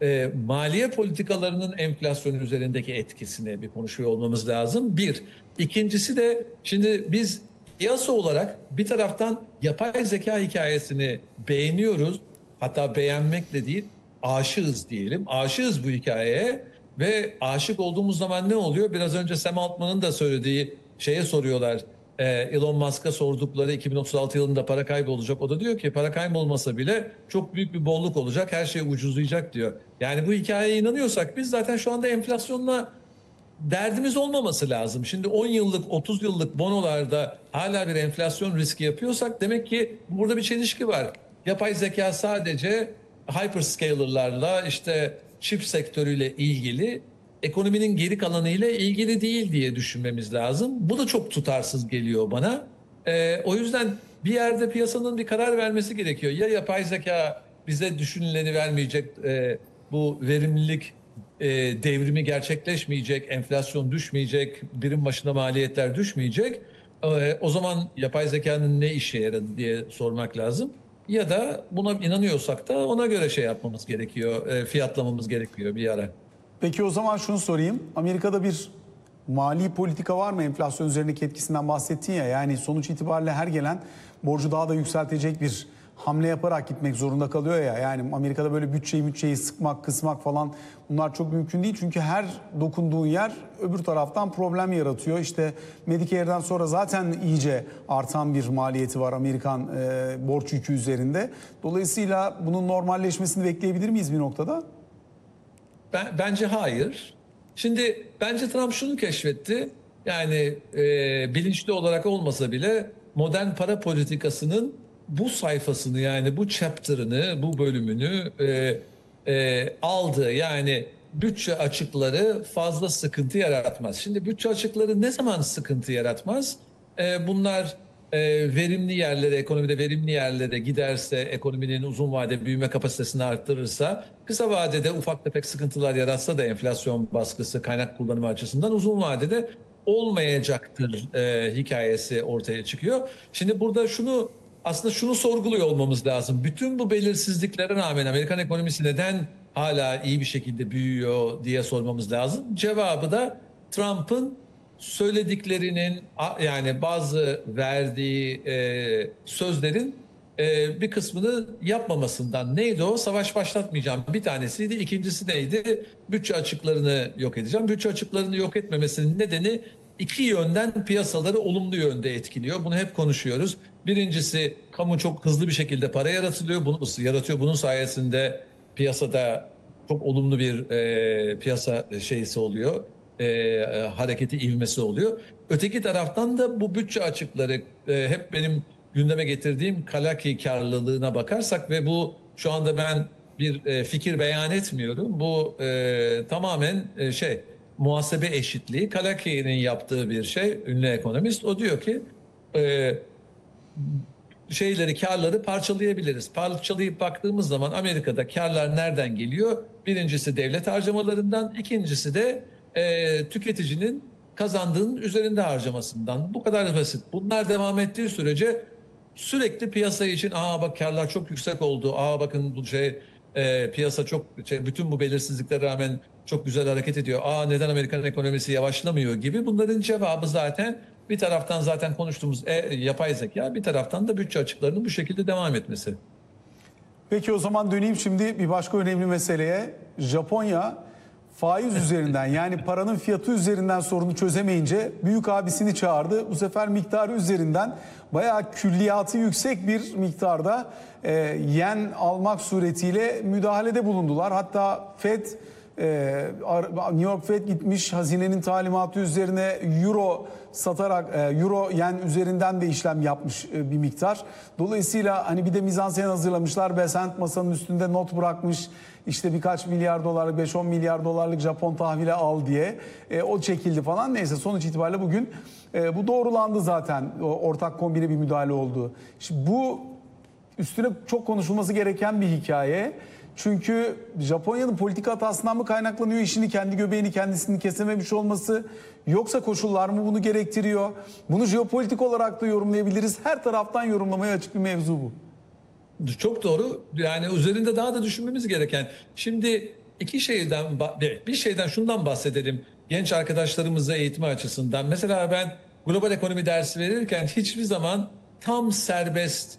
maliye politikalarının enflasyon üzerindeki etkisini bir konuşuyor olmamız lazım. Bir. İkincisi de şimdi biz piyasa olarak bir taraftan yapay zeka hikayesini beğeniyoruz. Hatta beğenmekle değil, aşığız diyelim. Aşığız bu hikayeye ve aşık olduğumuz zaman ne oluyor? Biraz önce Sam Altman'ın da söylediği şeye soruyorlar. Elon Musk'a sordukları 2036 yılında para kaybolacak. O da diyor ki para kaybolmasa bile çok büyük bir bolluk olacak. Her şey ucuzlayacak diyor. Yani bu hikayeye inanıyorsak biz zaten şu anda enflasyonla derdimiz olmaması lazım. Şimdi 10 yıllık 30 yıllık bonolarda hala bir enflasyon riski yapıyorsak demek ki burada bir çelişki var. Yapay zeka sadece hyperscaler'larla işte çip sektörüyle ilgili, ekonominin geri kalanıyla ilgili değil diye düşünmemiz lazım. Bu da çok tutarsız geliyor bana. O yüzden bir yerde piyasanın bir karar vermesi gerekiyor. Ya yapay zeka bize düşünüleni vermeyecek, bu verimlilik devrimi gerçekleşmeyecek, enflasyon düşmeyecek, birim başına maliyetler düşmeyecek. O zaman yapay zekanın ne işe yaradı diye sormak lazım. Ya da buna inanıyorsak da ona göre şey yapmamız gerekiyor, fiyatlamamız gerekiyor bir ara. Peki o zaman şunu sorayım. Amerika'da bir mali politika var mı? Enflasyon üzerindeki etkisinden bahsettin ya. Yani sonuç itibariyle her gelen borcu daha da yükseltecek bir hamle yaparak gitmek zorunda kalıyor ya. Yani Amerika'da böyle bütçeyi sıkmak, kısmak falan bunlar çok mümkün değil. Çünkü her dokunduğun yer öbür taraftan problem yaratıyor. İşte Medicare'den sonra zaten iyice artan bir maliyeti var Amerikan borç yükü üzerinde. Dolayısıyla bunun normalleşmesini bekleyebilir miyiz bir noktada? Bence hayır. Şimdi bence Trump şunu keşfetti. Yani bilinçli olarak olmasa bile modern para politikasının bu sayfasını yani bu chapter'ını, bu bölümünü aldı. Yani bütçe açıkları fazla sıkıntı yaratmaz. Şimdi bütçe açıkları ne zaman sıkıntı yaratmaz? Bunlar verimli yerlere, ekonomide verimli yerlere giderse, ekonominin uzun vade büyüme kapasitesini arttırırsa, kısa vadede ufak tefek sıkıntılar yaratsa da enflasyon baskısı, kaynak kullanımı açısından uzun vadede olmayacaktır hikayesi ortaya çıkıyor. Şimdi burada aslında şunu sorguluyor olmamız lazım. Bütün bu belirsizliklere rağmen Amerikan ekonomisi neden hala iyi bir şekilde büyüyor diye sormamız lazım. Cevabı da Trump'ın söylediklerinin yani bazı verdiği sözlerin bir kısmını yapmamasından. Neydi o? Savaş başlatmayacağım. Bir tanesiydi. İkincisi neydi? Bütçe açıklarını yok edeceğim. Bütçe açıklarını yok etmemesinin nedeni iki yönden piyasaları olumlu yönde etkiliyor. Bunu hep konuşuyoruz. Birincisi kamu çok hızlı bir şekilde para yaratıyor. Bunun sayesinde piyasada çok olumlu bir piyasa şeysi oluyor. Hareketi ivmesi oluyor. Öteki taraftan da bu bütçe açıkları hep benim gündeme getirdiğim Kalaki karlılığına bakarsak ve bu şu anda ben bir fikir beyan etmiyorum. Bu tamamen muhasebe eşitliği. Kalaki'nin yaptığı bir şey, ünlü ekonomist. O diyor ki karları parçalayabiliriz. Parçalayıp baktığımız zaman Amerika'da karlar nereden geliyor? Birincisi devlet harcamalarından, ikincisi de tüketicinin kazandığının üzerinde harcamasından. Bu kadar basit. Bunlar devam ettiği sürece sürekli piyasa için bak karlar çok yüksek oldu. Bakın bu piyasa çok bütün bu belirsizliklere rağmen çok güzel hareket ediyor. Neden Amerikan ekonomisi yavaşlamıyor gibi. Bunların cevabı zaten bir taraftan zaten konuştuğumuz yapay zeka, bir taraftan da bütçe açıklarının bu şekilde devam etmesi. Peki o zaman döneyim şimdi bir başka önemli meseleye. Japonya faiz üzerinden yani paranın fiyatı üzerinden sorunu çözemeyince büyük abisini çağırdı. Bu sefer miktarı üzerinden bayağı külliyatı yüksek bir miktarda yen almak suretiyle müdahalede bulundular. Hatta New York Fed gitmiş hazinenin talimatı üzerine euro satarak euro yen üzerinden de işlem yapmış bir miktar. Dolayısıyla hani bir de mizansen hazırlamışlar. Besant masanın üstünde not bırakmış. İşte birkaç milyar dolarlık 5-10 milyar dolarlık Japon tahvili al diye o çekildi falan. Neyse sonuç itibariyle bugün bu doğrulandı zaten, ortak kombine bir müdahale oldu. Şimdi bu üstüne çok konuşulması gereken bir hikaye. Çünkü Japonya'nın politika hatasından mı kaynaklanıyor, işini kendi göbeğini kendisini kesememiş olması, yoksa koşullar mı bunu gerektiriyor? Bunu jeopolitik olarak da yorumlayabiliriz. Her taraftan yorumlamaya açık bir mevzu bu. Çok doğru. Yani üzerinde daha da düşünmemiz gereken. Şimdi iki şeyden bir şeyden şundan bahsedelim genç arkadaşlarımıza eğitimi açısından. Mesela ben global ekonomi dersi verirken hiçbir zaman tam serbest